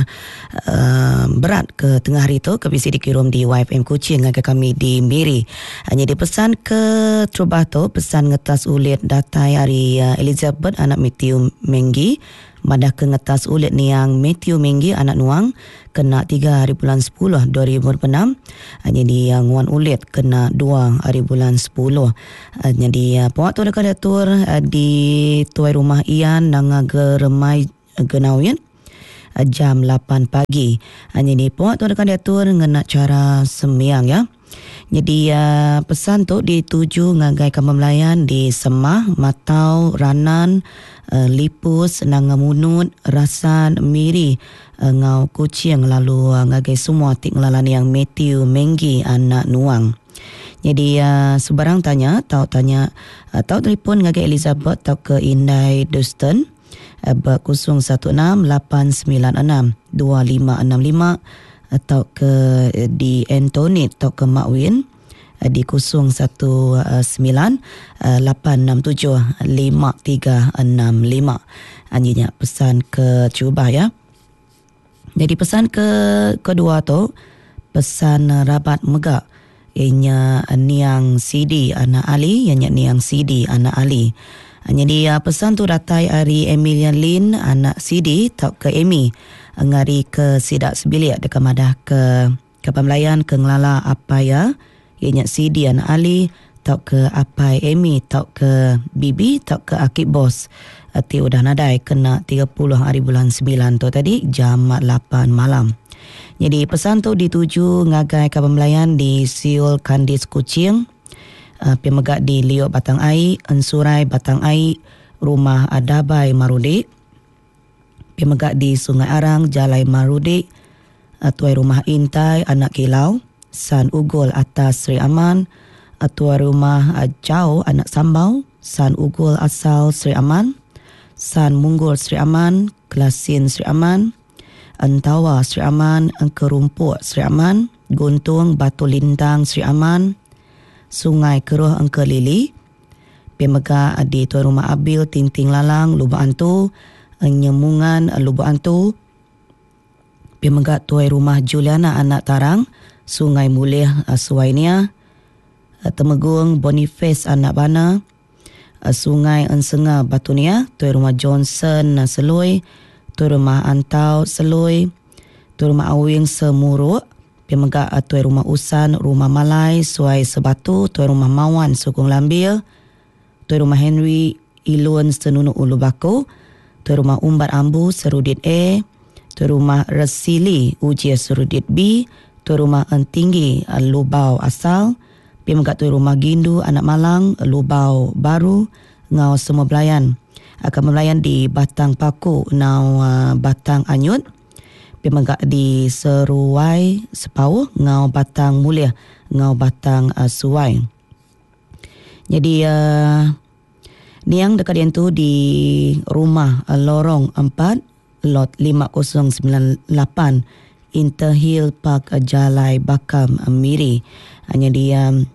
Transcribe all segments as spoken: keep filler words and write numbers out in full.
uh, berat ke tengah hari tu ke bisi dikirim di Y F M Kuching dengan kami di Miri. Hanya dipesan ke Trubah tu pesan ngetas ulit datai hari uh, Elizabeth anak Matthew Menggi. Madah ke ngetas ulit ni yang Matthew Menggi anak Nuang kena tiga hari bulan sepuluh dua ribu enam. Jadi yang Wan ulit kena dua hari bulan sepuluh. Jadi puak tu dekat datur di tuai rumah Ian nanga geremai genawin jam lapan pagi. Jadi puak tu dekat datur ngena cara sembiang ya. Jadi uh, pesan tu dituju ngagai kampung melayan di Semah, Matau, Ranan, uh, Lipus, Nangamunut, Rasan, Miri, uh, Ngau Kuching lalu uh, ngagai semua tik ngelalan yang Matthew Menggi anak Nuang. Jadi uh, sebarang tanya, tahu tanya, uh, tahu telefon ngagai Elizabeth tahu ke Indai Dustin uh, ber kosong satu enam lapan sembilan enam dua lima enam lima atau ke di Antonit atau ke Makwin di kosong satu sembilan lapan enam tujuh lima tiga enam lima. Anjinya pesan ke Cuba ya. Jadi pesan ke kedua tu pesan Rabat Megak ianya Niang Sidi anak Ali, ianya Niang Sidi anak Ali. Jadi pesan tu datai hari Emilian Lin anak Sidi tau ke Amy ngari ke Sidak Sebilik dekat madah ke ke Pemelayan ke Ngelala Apaya ianya Sidi anak Ali tau ke Apai Amy tau ke Bibi tau ke Akib Bos ti udah nadai kena tiga puluh hari bulan sembilan tu tadi jam lapan malam. Jadi pesan tu dituju ngagai ke Pemelayan di Siul Kandis Kuching, uh, pemegak di Liok Batang Ai, Ensurai Batang Ai, Rumah Adabai Marudi, pemegak di Sungai Arang, Jalai Marudi, tuai rumah Intai, Anak Kilau, San Ugol Atas Sri Aman, tuai rumah Jauh, Anak Sambau, San Ugol Asal Sri Aman, San Munggul Sri Aman, Kelasin Sri Aman, Antawa Sri Aman, Engkerumpuk Sri Aman, Guntung Batu Lintang Sri Aman, Sungai Keruh Engke Lili, pemegak di tuai rumah Abil, Tinting Lalang, Lubuk Antu, Nyemungan Lubuk Antu, pemegak tuai rumah Juliana anak Tarang, Sungai Mulih Suwainia, Temegung Boniface anak Bana, Sungai Ensenga Batunia, tuai rumah Johnson Seloi, tuai rumah Antau Seloi, tuai rumah Awing Semuruk, pemegak tuai rumah Usan Rumah Malai Suai Sebatu, tuai rumah Mawan Sukung Lambil, tuai rumah Henry Ilun Senunu Ulu Bako, tuai rumah Umbat Ambu Serudit A, tuai rumah Resili Ujian Serudit B, tuai rumah Entinggi Lubau Asal, pemegak tuai rumah Gindu Anak Malang Lubau Baru, Ngau Semua Belayan akan melayan di Batang Paku Ngau uh, Batang Anyut, pemegak di Seruai Sepau, Ngau Batang Mulia, Ngau Batang uh, Suai. Jadi uh, ni yang dekat yang tu di rumah uh, Lorong empat lot lima kosong sembilan lapan Interhill Park uh, Jalai Bakam uh, Miri. Hanya di um,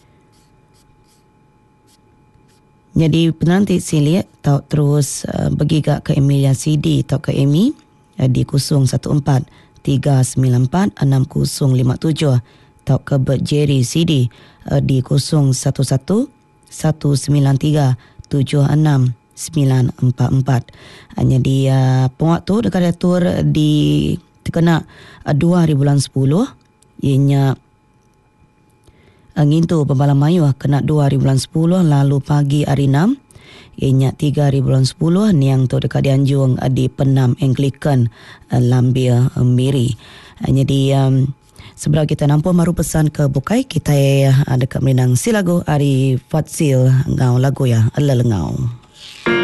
jadi penanti silik tau terus uh, bergigak ke Emilia C D tau ke Amy uh, di kosong satu empat tiga sembilan empat enam kosong lima tujuh tau ke Bert Jerry C D uh, di kosong satu satu satu sembilan tiga tujuh enam sembilan empat empat. Hanya di uh, pengwaktu dekat datur di terkena uh, dua hari bulan sepuluh ianya angin tu Pembalang Mayu kena dua hari bulan sepuluh lalu pagi hari enam ianya tiga hari bulan sepuluh niang tu dekat dianjung uh, di Penam Anglican uh, Lambia uh, Miri. Hanya di um, sebelum kita nampak maru pesan ke Bukai kita uh, dekat Melinang si lagu hari Fatsil ngau lagu ya Allah lengau.